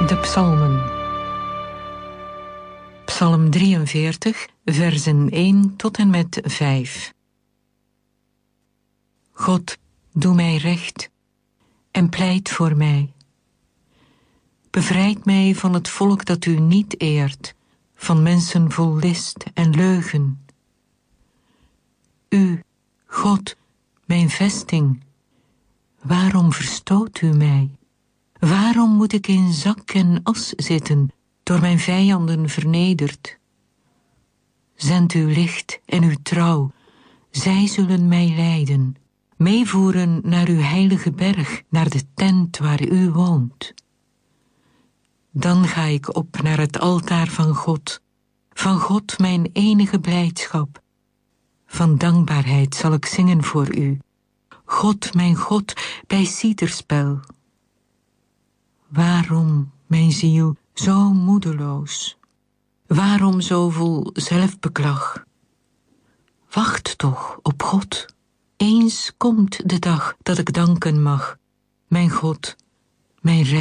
De psalmen. Psalm 43, versen 1 tot en met 5. God, doe mij recht en pleit voor mij. Bevrijd mij van het volk dat u niet eert, van mensen vol list en leugen. U, God, mijn vesting, waarom verstoot u mij? Waarom moet ik in zak en as zitten, door mijn vijanden vernederd? Zend uw licht en uw trouw, zij zullen mij leiden, meevoeren naar uw heilige berg, naar de tent waar u woont. Dan ga ik op naar het altaar van God mijn enige blijdschap. Van dankbaarheid zal ik zingen voor u, God, mijn God, bij citerspel. Waarom, mijn ziel, zo moedeloos? Waarom zo vol zelfbeklag? Wacht toch op God. Eens komt de dag dat ik danken mag, mijn God, mijn redder.